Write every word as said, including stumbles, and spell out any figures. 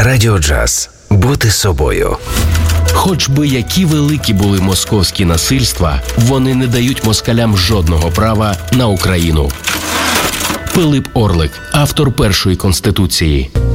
Радіо Джаз. Бути собою. Хоч би які великі були московські насильства, вони не дають москалям жодного права на Україну. Пилип Орлик, автор першої Конституції.